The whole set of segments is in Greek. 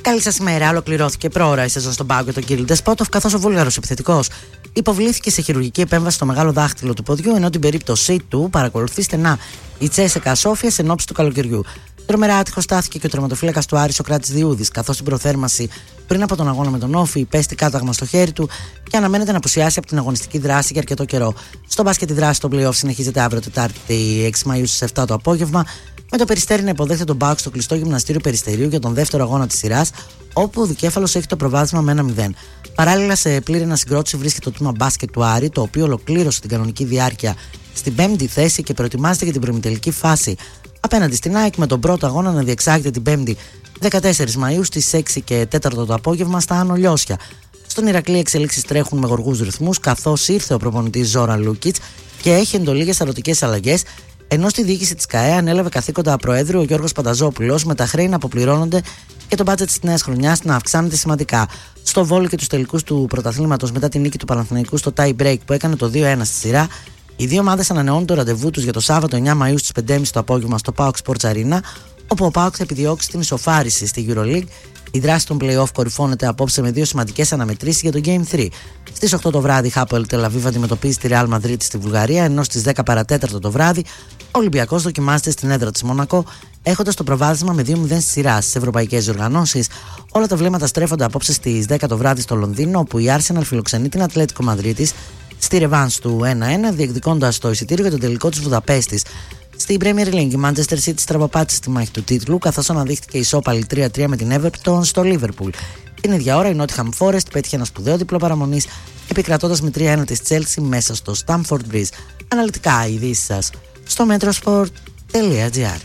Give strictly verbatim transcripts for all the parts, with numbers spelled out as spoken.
Καλή σας ημέρα. Ολοκληρώθηκε προώρα η σεζόν στον πάγκο τον Κίριλ Ντεσπότοφ, καθώς ο Βούλγαρος επιθετικός υποβλήθηκε σε χειρουργική επέμβαση στο μεγάλο δάχτυλο του ποδιού, ενώ την περίπτωσή του παρακολουθεί στενά η Τσέσεκα Σόφια εν ώψη του καλοκαιριού. Τρομερά άτυχο στάθηκε και ο τερματοφύλακας του Άρη Σοκράτης Διούδης, καθώς στην προθέρμαση πριν από τον αγώνα με τον Όφη υπέστη κάταγμα στο χέρι του και αναμένεται να απουσιάσει από την αγωνιστική δράση για αρκετό καιρό. Στο μπάσκετ η δράση στο play-off συνεχίζεται αύριο Τετάρτη έξι Μαΐου στις επτά το απόγευμα, με το Περιστέρι να υποδέχεται τον Μπάουκ στο κλειστό γυμναστήριο Περιστερίου για τον δεύτερο αγώνα της σειράς, όπου ο Δικέφαλος έχει το προβάδισμα με ένα μηδέν. Παράλληλα, σε πλήρη ανασυγκρότηση βρίσκεται το τμήμα μπάσκετ του Άρη, το οποίο ολοκλήρωσε την κανονική διάρκεια στην πέμπτη θέση και προετοιμάζεται για την προημιτελική φάση απέναντι στην ΑΕΚ, με τον πρώτο αγώνα να διεξάγεται την Πέμπτη δεκατέσσερις Μαΐου στις έξι και τέσσερα το απόγευμα στα Άνω Λιώσια. Στον Ηρακλή εξελίξεις τρέχουν με γοργούς ρυθμούς, καθώς ήρθε ο προπονητής Ζόραν Λούκιτς και έχει εντολή για σαρωτικές αλλαγές, ενώ στη διοίκηση της ΚΑΕ ανέλαβε καθήκοντα προέδρου ο Γιώργος Πανταζόπουλος, με τα χρέη να αποπληρώνονται και το μπάτζετ της νέας χρονιάς να αυξάνεται σημαντικά. Στο Βόλο και τους τελικούς του πρωταθλήματος μετά την νίκη του Παναθηναϊκού στο tie break που έκανε το δύο ένα στη σειρά, οι δύο ομάδες ανανεώνουν το ραντεβού τους για το Σάββατο εννιά Μαΐου στις πέντε και μισή το απόγευμα στο PAOK Sports Arena, όπου ο PAOK θα επιδιώξει την ισοφάριση στη EuroLeague. Η δράση των play-off κορυφώνεται απόψε με δύο σημαντικές αναμετρήσεις για το Game τρία. Στις οκτώ το βράδυ η Hapoel Tel Aviv αντιμετωπίζει τη Real Madrid στη Βουλγαρία, ενώ στις δέκα παρά τέταρτο το βράδυ ο Ολυμπιακός δοκιμάζεται στην έδρα της Μονακό, έχοντας το προβάδισμα με δύο μηδέν στη σειρά. Στις ευρωπαϊκές διοργανώσεις, όλα τα βλέμματα στρέφονται απόψε στις δέκα το βράδυ στο Λονδίνο, όπου η Arsenal φιλοξενεί την Ατλέτικο Μαδρίτης στη ρεβάνς του ένα ένα, διεκδικώντας το εισιτήριο για τον τελικό της Βουδαπέστης. Στην Premier League, η Manchester City στραβοπάτησε στη μάχη του τίτλου, καθώς αναδείχθηκε ισόπαλη τρία τρία με την Everton στο Liverpool. Την ίδια ώρα, η Nottingham Forest πέτυχε ένα σπουδαίο διπλό παραμονής, επικρατώντας με τρία ένα της Chelsea μέσα στο Stamford Bridge. Αναλυτικά, οι ειδήσεις σας στο metrosport τελεία gr.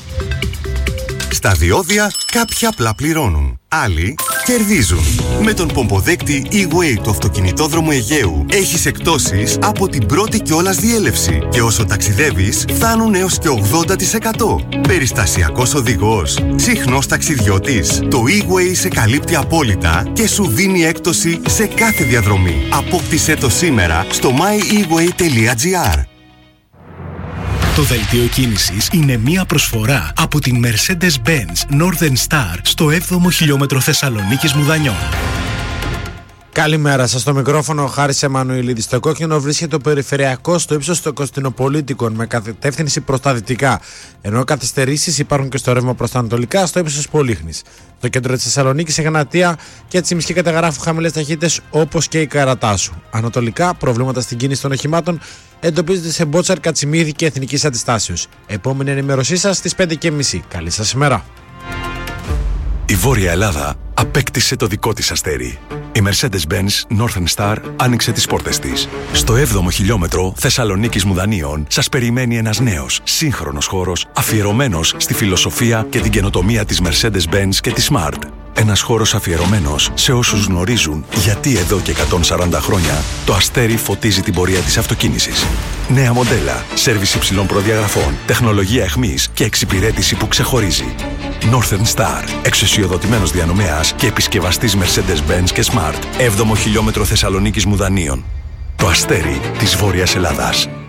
Στα διόδια κάποιοι απλά πληρώνουν, άλλοι κερδίζουν. Με τον πομποδέκτη E-Way του αυτοκινητόδρομου Αιγαίου έχεις εκπτώσεις από την πρώτη κιόλας διέλευση και όσο ταξιδεύεις φτάνουν έως και ογδόντα τοις εκατό. Περιστασιακός οδηγός, συχνός ταξιδιώτης. Το E-Way σε καλύπτει απόλυτα και σου δίνει έκπτωση σε κάθε διαδρομή. Απόκτησέ το σήμερα στο my e way τελεία gr. Το δελτίο κίνησης είναι μία προσφορά από την Mercedes-Benz Northern Star στο έβδομο χιλιόμετρο Θεσσαλονίκης Μουδανιών. Καλημέρα σας, στο μικρόφωνο ο Χάρης Εμμανουηλίδης. Στο κόκκινο βρίσκεται το περιφερειακό στο ύψος των Κωνσταντινοπολίτικων με κατεύθυνση προς τα δυτικά, ενώ καθυστερήσεις υπάρχουν και στο ρεύμα προς τα ανατολικά στο ύψος της Πολύχνης. Στο κέντρο της Θεσσαλονίκης, Εγνατία και Τσιμισκή καταγράφουν χαμηλές ταχύτητες όπως και η Καρατάσου. Ανατολικά, προβλήματα στην κίνηση των οχημάτων εντοπίζονται σε Μπότσαρ, Κατσιμίδη και Εθνικής Αντιστάσεως. Επόμενη ενημέρωσή σας στις πέντε και μισή. Καλή σας ημέρα. Η Βόρεια Ελλάδα απέκτησε το δικό της αστέρι. Η Mercedes-Benz Northern Star άνοιξε τις πόρτες της. Στο έβδομο χιλιόμετρο Θεσσαλονίκης Μουδανίων σας περιμένει ένας νέος, σύγχρονος χώρος αφιερωμένος στη φιλοσοφία και την καινοτομία της Mercedes-Benz και της Smart. Ένας χώρος αφιερωμένος σε όσους γνωρίζουν γιατί εδώ και εκατόν σαράντα χρόνια το αστέρι φωτίζει την πορεία της αυτοκίνησης. Νέα μοντέλα, σέρβις υψηλών προδιαγραφών, τεχνολογία εχμής και εξυπηρέτηση που ξεχωρίζει. Northern Star, εξουσιοδοτημένος διανομέας και επισκευαστής Mercedes-Benz και Smart. έβδομο χιλιόμετρο Θεσσαλονίκης Μουδανίων. Το αστέρι της Βόρειας Ελλάδας.